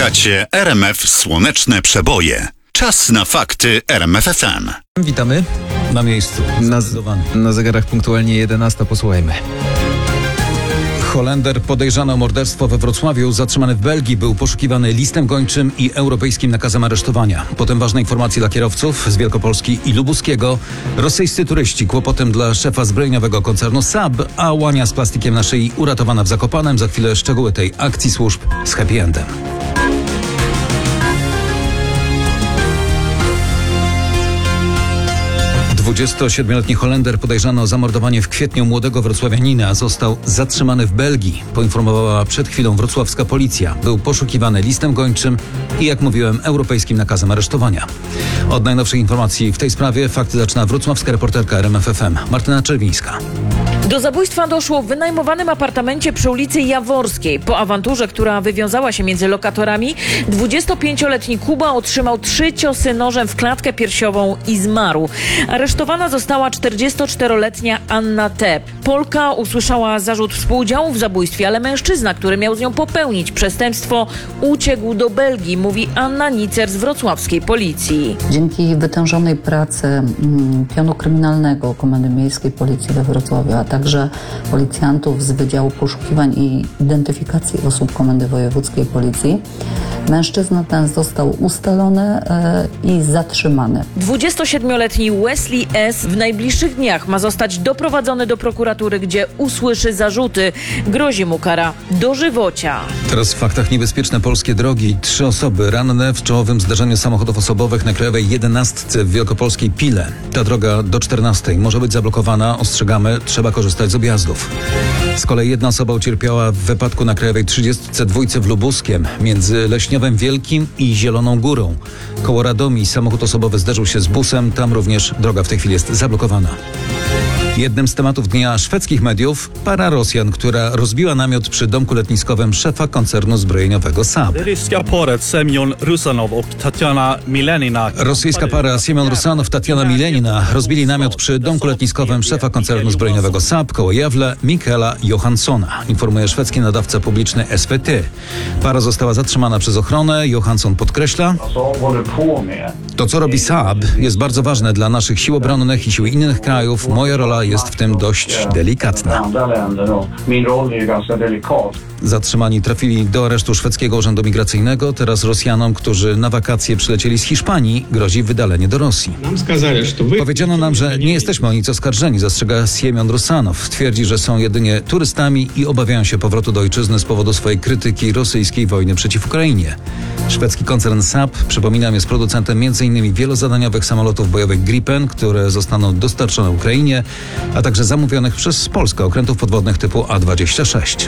Słuchacie RMF Słoneczne Przeboje. Czas na fakty RMF FM. Witamy na miejscu. Na zegarach punktualnie 11. Posłuchajmy. Holender podejrzany o morderstwo we Wrocławiu, zatrzymany w Belgii, był poszukiwany listem gończym i europejskim nakazem aresztowania. Potem ważne informacje dla kierowców z Wielkopolski i Lubuskiego. Rosyjscy turyści kłopotem dla szefa zbrojeniowego koncernu Saab, a łania z plastikiem na szyi uratowana w Zakopanem. Za chwilę szczegóły tej akcji służb z happy endem. Dwudziestosiedmioletni Holender podejrzany o zamordowanie w kwietniu młodego wrocławianina został zatrzymany w Belgii, poinformowała przed chwilą wrocławska policja. Był poszukiwany listem gończym i, jak mówiłem, europejskim nakazem aresztowania. Od najnowszych informacji w tej sprawie fakty zaczyna wrocławska reporterka RMF FM Martyna Czerwińska. Do zabójstwa doszło w wynajmowanym apartamencie przy ulicy Jaworskiej. Po awanturze, która wywiązała się między lokatorami, 25-letni Kuba otrzymał 3 ciosy nożem w klatkę piersiową i zmarł. Aresztowana została 44-letnia Anna T. Polka usłyszała zarzut współudziału w zabójstwie, ale mężczyzna, który miał z nią popełnić przestępstwo, uciekł do Belgii, mówi Anna Nicer z wrocławskiej policji. Dzięki wytężonej pracy pionu kryminalnego Komendy Miejskiej Policji we Wrocławiu, a także policjantów z Wydziału Poszukiwań i Identyfikacji Osób Komendy Wojewódzkiej Policji, mężczyzna ten został ustalony i zatrzymany. 27-letni Wesley S. w najbliższych dniach ma zostać doprowadzony do prokuratury, gdzie usłyszy zarzuty. Grozi mu kara dożywocia. Teraz w faktach niebezpieczne polskie drogi. 3 osoby ranne w czołowym zdarzeniu samochodów osobowych na Krajowej 11 w wielkopolskiej Pile. Ta droga do 14 może być zablokowana. Ostrzegamy, trzeba korzystać z objazdów. Z kolei jedna osoba ucierpiała w wypadku na Krajowej 32 w Lubuskiem między Leśniowem Wielkim i Zieloną Górą. Koło Radomii samochód osobowy zderzył się z busem. Tam również droga w tej chwili jest zablokowana. Jednym z tematów dnia szwedzkich mediów para Rosjan, która rozbiła namiot przy domku letniskowym szefa koncernu zbrojeniowego Saab. Rosyjska para Semyon Rusanow, Tatiana Milenina rozbili namiot przy domku letniskowym szefa koncernu zbrojeniowego Saab koło Jawle Michaela Johanssona, informuje szwedzki nadawca publiczny SVT. Para została zatrzymana przez ochronę. Johansson podkreśla: to, co robi Saab, jest bardzo ważne dla naszych sił obronnych i sił innych krajów. Moja rola jest w tym dość delikatna. Zatrzymani trafili do aresztu szwedzkiego urzędu migracyjnego. Teraz Rosjanom, którzy na wakacje przylecieli z Hiszpanii, grozi wydalenie do Rosji. Powiedziano nam, że nie jesteśmy o nic oskarżeni, zastrzega Semyon Rusanow. Twierdzi, że są jedynie turystami i obawiają się powrotu do ojczyzny z powodu swojej krytyki rosyjskiej wojny przeciw Ukrainie. Szwedzki koncern Saab, przypominam, jest producentem m.in. wielozadaniowych samolotów bojowych Gripen, które zostaną dostarczone Ukrainie, a także zamówionych przez Polskę okrętów podwodnych typu A-26.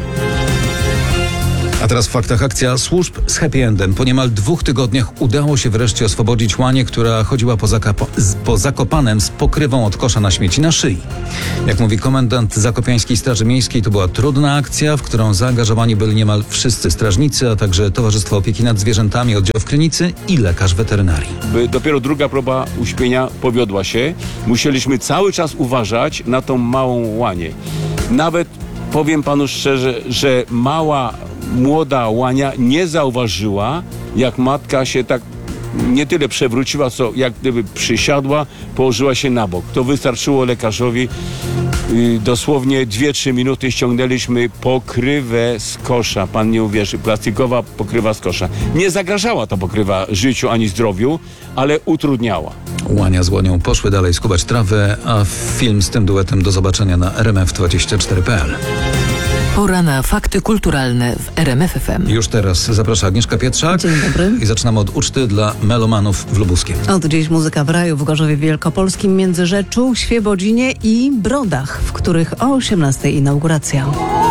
A teraz w faktach akcja służb z happy endem. Po niemal 2 tygodniach udało się wreszcie oswobodzić łanię, która chodziła po Zakopanem z pokrywą od kosza na śmieci na szyi. Jak mówi komendant Zakopiańskiej Straży Miejskiej, to była trudna akcja, w którą zaangażowani byli niemal wszyscy strażnicy, a także Towarzystwo Opieki nad Zwierzętami, oddział w Krynicy i lekarz weterynarii. Dopiero druga próba uśpienia powiodła się. Musieliśmy cały czas uważać na tą małą łanię. Nawet powiem panu szczerze, że młoda łania nie zauważyła, jak matka się tak nie tyle przewróciła, co jak gdyby przysiadła, położyła się na bok. To wystarczyło lekarzowi. Dosłownie 2-3 minuty ściągnęliśmy pokrywę z kosza. Pan nie uwierzy, plastikowa pokrywa z kosza. Nie zagrażała ta pokrywa życiu ani zdrowiu, ale utrudniała. Łania z łanią poszły dalej skubać trawę, a film z tym duetem do zobaczenia na rmf24.pl. Pora na fakty kulturalne w RMF FM. Już teraz zaprasza Agnieszka Pietrzak. Dzień dobry. I zaczynamy od uczty dla melomanów w Lubuskiem. Od dziś muzyka w raju w Gorzowie Wielkopolskim, Międzyrzeczu, Świebodzinie i Brodach, w których o 18:00 inauguracja.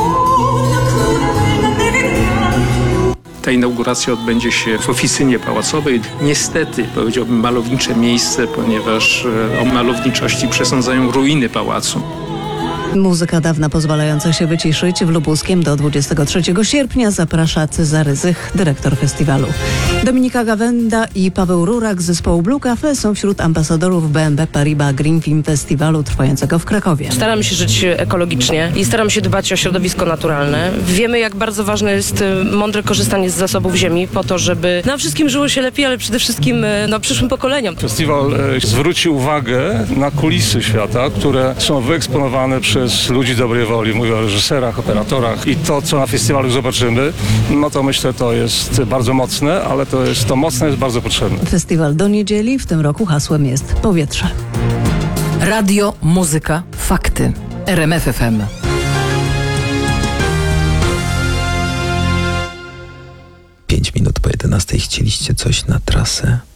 Ta inauguracja odbędzie się w oficynie pałacowej. Niestety, powiedziałbym, malownicze miejsce, ponieważ o malowniczości przesądzają ruiny pałacu. Muzyka dawna pozwalająca się wyciszyć w Lubuskiem do 23 sierpnia zaprasza Cezary Zych, dyrektor festiwalu. Dominika Gawenda i Paweł Rurak z zespołu Blue Cafe są wśród ambasadorów BNP Paribas Green Film Festiwalu trwającego w Krakowie. Staramy się żyć ekologicznie i staramy się dbać o środowisko naturalne. Wiemy, jak bardzo ważne jest mądre korzystanie z zasobów ziemi po to, żeby nam wszystkim żyło się lepiej, ale przede wszystkim przyszłym pokoleniom. Festiwal zwróci uwagę na kulisy świata, które są wyeksponowane przez ludzi dobrej woli. Mówię o reżyserach, operatorach i to, co na festiwalu zobaczymy, no to myślę, to jest bardzo mocne, ale to mocne jest bardzo potrzebne. Festiwal do niedzieli, w tym roku hasłem jest powietrze. Radio, muzyka, fakty. RMF FM. 5 minut po 11 chcieliście coś na trasę?